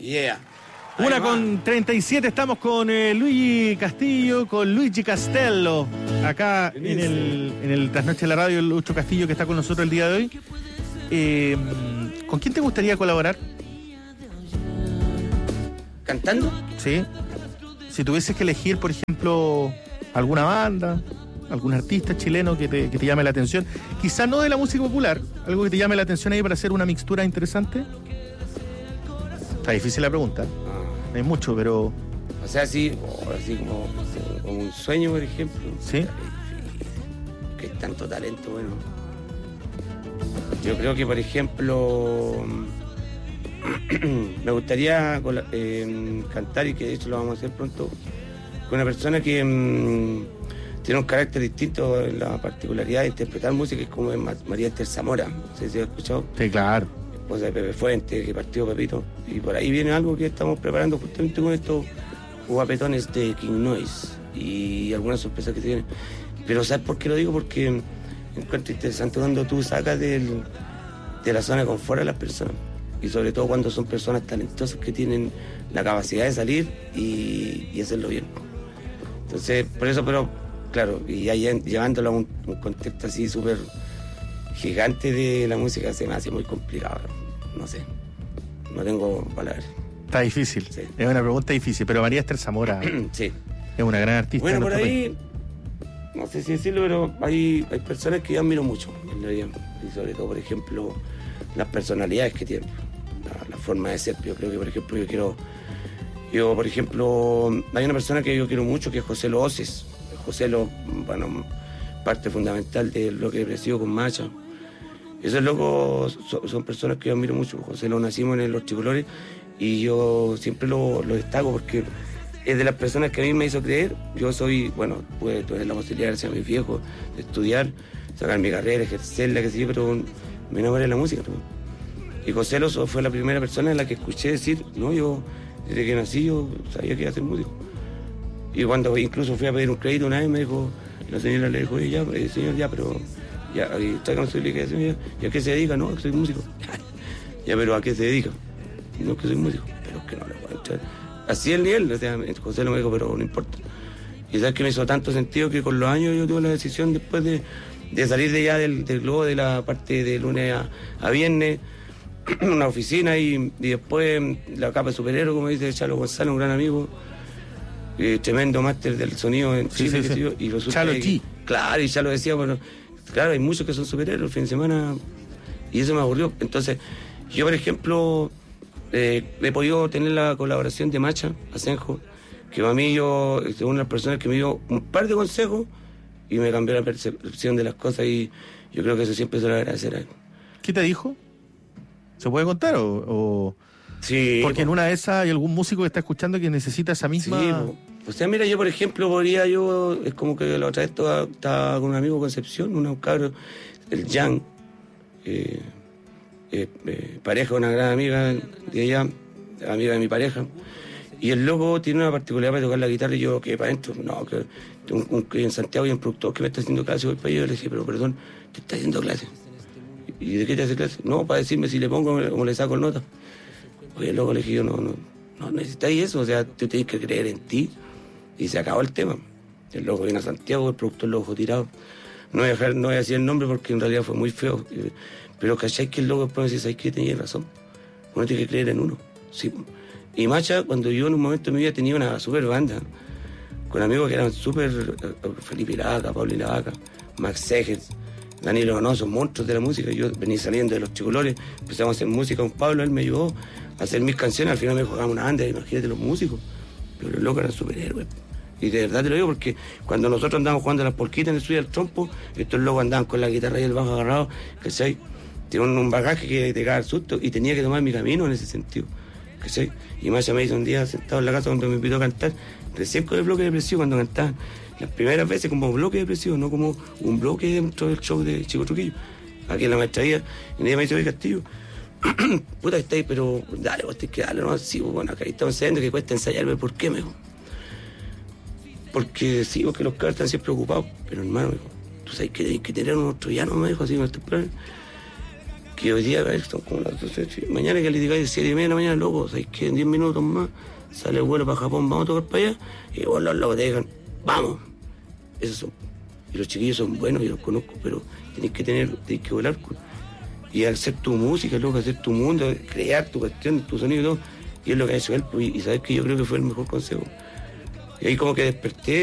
Yeah. 1:37, estamos con Luigi Castillo, con Luigi Castello, acá en el Trasnoche de la Radio, el Lucho Castillo que está con nosotros el día de hoy. ¿Con quién te gustaría colaborar? ¿Cantando? Sí. Si tuvieses que elegir, por ejemplo, alguna banda, algún artista chileno que te llame la atención, quizá no de la música popular, algo que te llame la atención ahí para hacer una mixtura interesante. Está difícil la pregunta. No hay mucho, pero... O sea, así como un sueño, por ejemplo. Sí. Que es tanto talento, bueno. Yo creo que, por ejemplo, me gustaría cantar, y que de hecho lo vamos a hacer pronto, con una persona que tiene un carácter distinto en la particularidad de interpretar música, es como María Esther Zamora. No sé si has escuchado. Sí, claro. Esposa de Pepe Fuentes, que partió Pepito. Y por ahí viene algo que estamos preparando justamente con estos guapetones de King Noise y algunas sorpresas que tienen. Pero ¿sabes por qué lo digo? Porque encuentro interesante cuando tú sacas de la zona de confort a las personas. Y sobre todo cuando son personas talentosas que tienen la capacidad de salir y hacerlo bien. Entonces, por eso, pero claro, y ya llevándolo a un contexto así súper gigante de la música, se me hace muy complicado. No sé, no tengo palabras. Está difícil, sí. Es una pregunta difícil, pero María Esther Zamora sí. Es una gran artista. Bueno, por ahí, no sé si decirlo, pero hay personas que yo admiro mucho en la vida. Y sobre todo, por ejemplo, las personalidades que tienen, la forma de ser. Yo creo que, por ejemplo, por ejemplo, hay una persona que yo quiero mucho, que es José Lo Oces. José Lo, bueno, parte fundamental de lo que he crecido con Macha. Esos locos son personas que yo admiro mucho. José Lo nacimos en Los Tricolores y yo siempre lo destaco porque es de las personas que a mí me hizo creer. Yo soy, bueno, pude tener la posibilidad, gracias a mis viejos, de estudiar, sacar mi carrera, ejercerla, qué sé yo, pero me enamoré de la música. Y José Lo fue la primera persona en la que escuché decir, no, yo desde que nací yo sabía que iba a ser músico. Y cuando incluso fui a pedir un crédito una vez, me dijo, la señora le dijo, ya, señor, ya, pero ya, está con su obligación, ¿y a qué se dedica? No, que soy músico. Ya, pero ¿a qué se dedica? No, que soy músico, pero es que no le puedo echar. Así es el nivel, o sea, José Lo me dijo, pero no importa. Y sabes que me hizo tanto sentido que con los años yo tuve la decisión después de salir de ya del globo, de la parte de lunes a viernes, una oficina y después la capa de superhéroe, como dice Chalo González, un gran amigo, tremendo máster del sonido en Chile, sí. Yo, y resulta Chalo que, claro, y ya lo decía, bueno, claro, hay muchos que son superhéroes el fin de semana y eso me aburrió. Entonces, yo, por ejemplo, he podido tener la colaboración de Macha Asenjo, que para mí yo, según las personas que me dio un par de consejos y me cambió la percepción de las cosas y yo creo que eso siempre se lo agradecer a él. ¿Qué te dijo? ¿Se puede contar o...? Sí. Porque en una de esas hay algún músico que está escuchando que necesita esa misma... Sí, o sea, mira, yo por ejemplo es como que la otra vez estaba con un amigo Concepción, un cabro, el Jan, pareja, una gran amiga de ella, amiga de mi pareja, y el loco tiene una particularidad para tocar la guitarra y yo que para adentro, no, que en Santiago hay un productor que me está haciendo clase, voy para allá, y yo le dije, pero perdón, te está haciendo clase. ¿Y de qué te hace clase? No, para decirme si le pongo como le saco nota. Oye, el loco le dije yo, no necesitáis eso, o sea, tú tienes que creer en ti. Y se acabó el tema. El loco viene a Santiago, el productor lo dejó tirado. No voy a decir el nombre porque en realidad fue muy feo. Pero ¿cachai que el loco después me dice, ¿sabes qué? Tenía razón. Uno tiene que creer en uno. Sí. Y Macha, cuando yo en un momento de mi vida tenía una super banda, con amigos que eran súper, Felipe Lavaca, Pablo Lavaca, Max Segers, Daniel Donoso, monstruos de la música. Yo venía saliendo de Los Tricolores, empezamos a hacer música con Pablo, él me ayudó a hacer mis canciones, al final me jugamos una banda, imagínate los músicos. Pero los locos eran superhéroes. Y de verdad te lo digo porque cuando nosotros andábamos jugando a las polquitas en el estudio del trompo, estos locos andaban con la guitarra y el bajo agarrado, ¿cachai? Tienen un bagaje que te caga el susto y tenía que tomar mi camino en ese sentido, ¿cachai? Y Macha me hizo un día sentado en la casa cuando me invitó a cantar, recién con el bloque depresivo, cuando cantaban las primeras veces como bloque depresivo, no como un bloque dentro del show de Chico Trujillo. Aquí en la maestría, y ella me dice, oye Castillo, puta que estáis, pero dale, vos tenés que darle, ¿no? Sí, bueno, acá estamos ensayando que cuesta ensayarme, ¿por qué, me dijo? Porque sí, porque los cabros están siempre ocupados, pero hermano, me dijo, tú sabes que tenés que tener unos troyanos, me dijo, así, no te ponen. que hoy día son como las 12, sí. Mañana que le digáis 7:30 de la mañana, loco, sabéis que en 10 minutos más sale el vuelo para Japón, vamos a tocar para allá, y vos los locos te digan, vamos. Esos son. Y los chiquillos son buenos, yo los conozco, pero tenéis que volar. Y al hacer tu música, loco, hacer tu mundo, crear tu cuestión, tu sonido y todo, y es lo que ha hecho él, y sabes que yo creo que fue el mejor consejo. Y ahí como que desperté.